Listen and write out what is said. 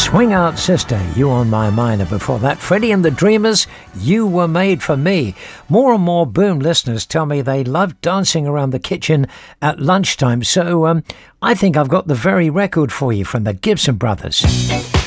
Swing Out Sister, You on My Mind. And before that, Freddie and the Dreamers, You Were Made for Me. More and more Boom listeners tell me they love dancing around the kitchen at lunchtime. So I think I've got the very record for you from the Gibson Brothers.